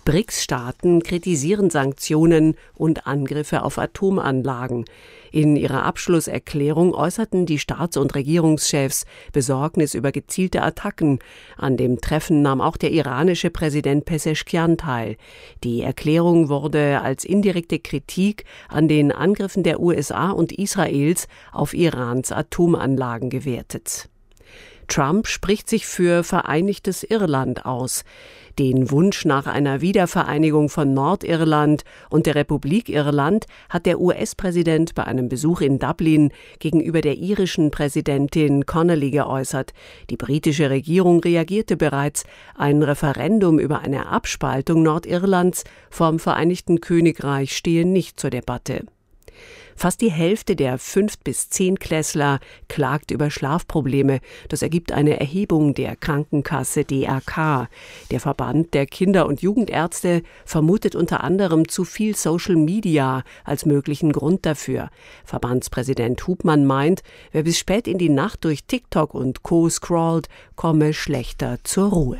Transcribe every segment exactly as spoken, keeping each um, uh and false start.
B R I C S-Staaten kritisieren Sanktionen und Angriffe auf Atomanlagen. In ihrer Abschlusserklärung äußerten die Staats- und Regierungschefs Besorgnis über gezielte Attacken. An dem Treffen nahm auch der iranische Präsident Peseschkian teil. Die Erklärung wurde als indirekte Kritik an den Angriffen der U S A und Israels auf Irans Atomanlagen gewertet. Trump spricht sich für Vereinigtes Irland aus. Den Wunsch nach einer Wiedervereinigung von Nordirland und der Republik Irland hat der U S-Präsident bei einem Besuch in Dublin gegenüber der irischen Präsidentin Connolly geäußert. Die britische Regierung reagierte bereits. Ein Referendum über eine Abspaltung Nordirlands vom Vereinigten Königreich stehe nicht zur Debatte. Fast die Hälfte der fünf- bis zehnklässler klagt über Schlafprobleme. Das ergibt eine Erhebung der Krankenkasse D R K. Der Verband der Kinder- und Jugendärzte vermutet unter anderem zu viel Social Media als möglichen Grund dafür. Verbandspräsident Hubmann meint, wer bis spät in die Nacht durch TikTok und Co. scrollt, komme schlechter zur Ruhe.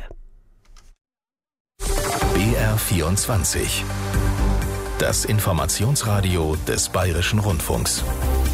B R vierundzwanzig. Das Informationsradio des Bayerischen Rundfunks.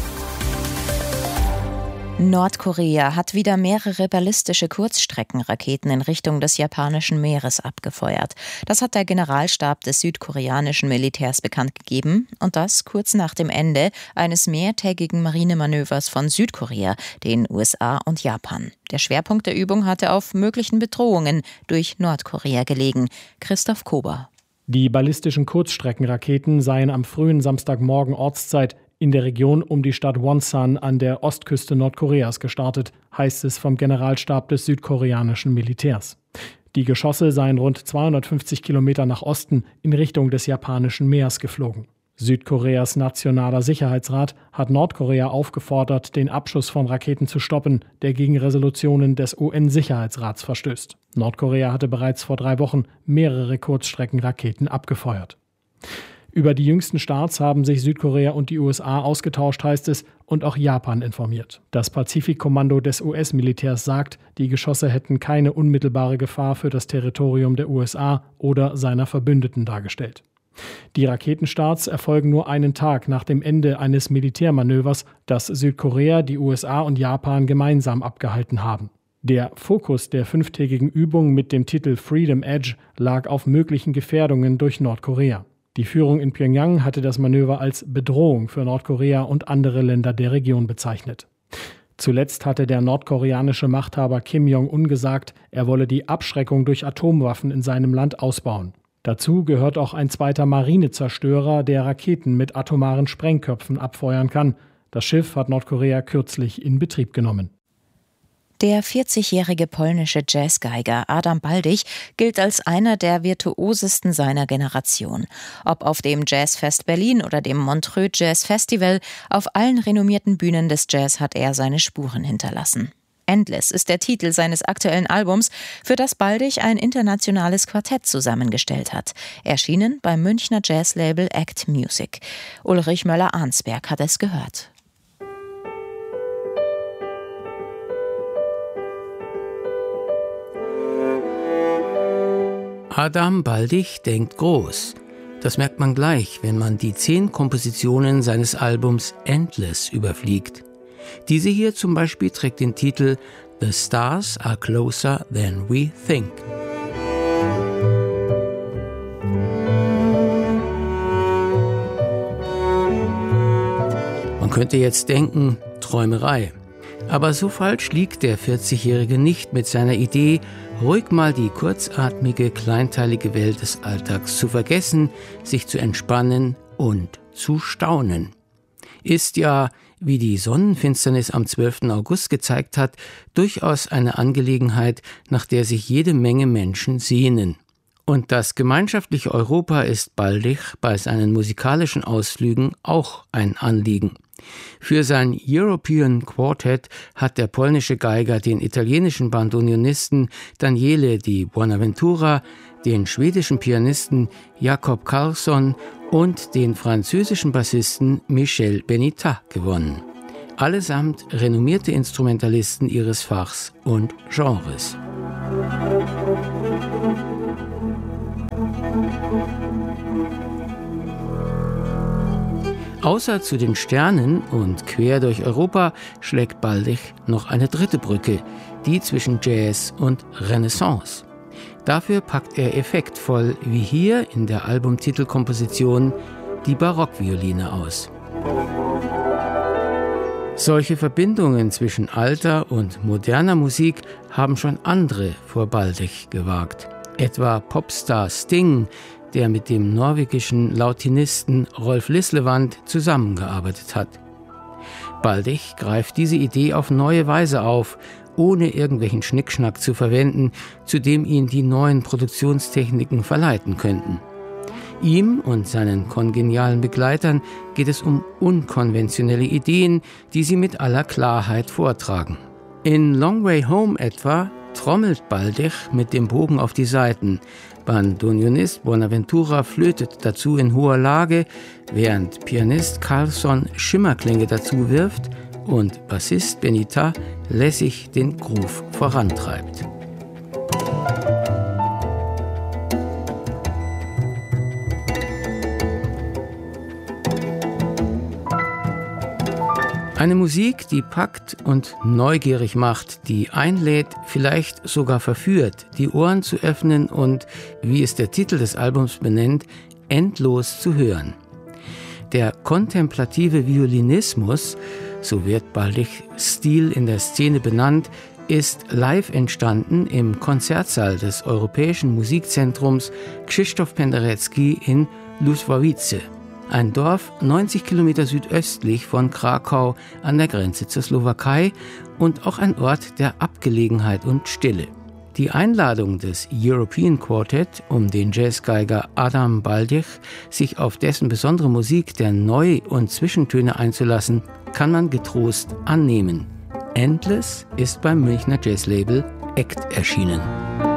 Nordkorea hat wieder mehrere ballistische Kurzstreckenraketen in Richtung des japanischen Meeres abgefeuert. Das hat der Generalstab des südkoreanischen Militärs bekannt gegeben, und das kurz nach dem Ende eines mehrtägigen Marinemanövers von Südkorea, den U S A und Japan. Der Schwerpunkt der Übung hatte auf möglichen Bedrohungen durch Nordkorea gelegen. Christoph Kober. Die ballistischen Kurzstreckenraketen seien am frühen Samstagmorgen Ortszeit in der Region um die Stadt Wonsan an der Ostküste Nordkoreas gestartet, heißt es vom Generalstab des südkoreanischen Militärs. Die Geschosse seien rund zweihundertfünfzig Kilometer nach Osten in Richtung des japanischen Meers geflogen. Südkoreas Nationaler Sicherheitsrat hat Nordkorea aufgefordert, den Abschuss von Raketen zu stoppen, der gegen Resolutionen des U N-Sicherheitsrats verstößt. Nordkorea hatte bereits vor drei Wochen mehrere Kurzstreckenraketen abgefeuert. Über die jüngsten Starts haben sich Südkorea und die U S A ausgetauscht, heißt es, und auch Japan informiert. Das Pazifikkommando des U S-Militärs sagt, die Geschosse hätten keine unmittelbare Gefahr für das Territorium der U S A oder seiner Verbündeten dargestellt. Die Raketenstarts erfolgen nur einen Tag nach dem Ende eines Militärmanövers, das Südkorea, die U S A und Japan gemeinsam abgehalten haben. Der Fokus der fünftägigen Übung mit dem Titel Freedom Edge lag auf möglichen Gefährdungen durch Nordkorea. Die Führung in Pyongyang hatte das Manöver als Bedrohung für Nordkorea und andere Länder der Region bezeichnet. Zuletzt hatte der nordkoreanische Machthaber Kim Jong-un gesagt, er wolle die Abschreckung durch Atomwaffen in seinem Land ausbauen. Dazu gehört auch ein zweiter Marinezerstörer, der Raketen mit atomaren Sprengköpfen abfeuern kann. Das Schiff hat Nordkorea kürzlich in Betrieb genommen. Der vierzigjährige polnische Jazzgeiger Adam Baldich gilt als einer der virtuosesten seiner Generation. Ob auf dem Jazzfest Berlin oder dem Montreux Jazz Festival, auf allen renommierten Bühnen des Jazz hat er seine Spuren hinterlassen. Endless ist der Titel seines aktuellen Albums, für das Baldich ein internationales Quartett zusammengestellt hat. Erschienen beim Münchner Jazzlabel Act Music. Ulrich Möller-Arnsberg hat es gehört. Adam Baldich denkt groß. Das merkt man gleich, wenn man die zehn Kompositionen seines Albums Endless überfliegt. Diese hier zum Beispiel trägt den Titel The Stars are closer than we think. Man könnte jetzt denken, Träumerei. Aber so falsch liegt der vierzigjährige nicht mit seiner Idee, ruhig mal die kurzatmige, kleinteilige Welt des Alltags zu vergessen, sich zu entspannen und zu staunen. Ist ja, wie die Sonnenfinsternis am zwölften August gezeigt hat, durchaus eine Angelegenheit, nach der sich jede Menge Menschen sehnen. Und das gemeinschaftliche Europa ist Baldich bei seinen musikalischen Ausflügen auch ein Anliegen. Für sein European Quartet hat der polnische Geiger den italienischen Bandonionisten Daniele di Buonaventura, den schwedischen Pianisten Jakob Karlsson und den französischen Bassisten Michel Benita gewonnen. Allesamt renommierte Instrumentalisten ihres Fachs und Genres. Außer zu den Sternen und quer durch Europa schlägt Baldig noch eine dritte Brücke, die zwischen Jazz und Renaissance. Dafür packt er effektvoll, wie hier in der Albumtitelkomposition, die Barockvioline aus. Solche Verbindungen zwischen alter und moderner Musik haben schon andere vor Baldig gewagt. Etwa Popstar Sting, der mit dem norwegischen Lautinisten Rolf Lislevand zusammengearbeitet hat. Baldig greift diese Idee auf neue Weise auf, ohne irgendwelchen Schnickschnack zu verwenden, zu dem ihn die neuen Produktionstechniken verleiten könnten. Ihm und seinen kongenialen Begleitern geht es um unkonventionelle Ideen, die sie mit aller Klarheit vortragen. In Long Way Home etwa trommelt Baldig mit dem Bogen auf die Saiten. Bandoneonist Bonaventura flötet dazu in hoher Lage, während Pianist Carlsson Schimmerklänge dazu wirft und Bassist Benita lässig den Groove vorantreibt. Eine Musik, die packt und neugierig macht, die einlädt, vielleicht sogar verführt, die Ohren zu öffnen und, wie es der Titel des Albums benennt, endlos zu hören. Der kontemplative Violinismus, so wird Baldigs Stil in der Szene benannt, ist live entstanden im Konzertsaal des Europäischen Musikzentrums Krzysztof Penderecki in Łużowice. Ein Dorf neunzig Kilometer südöstlich von Krakau an der Grenze zur Slowakei und auch ein Ort der Abgelegenheit und Stille. Die Einladung des European Quartet, um den Jazzgeiger Adam Baldig sich auf dessen besondere Musik der Neu- und Zwischentöne einzulassen, kann man getrost annehmen. Endless ist beim Münchner Jazzlabel Act erschienen.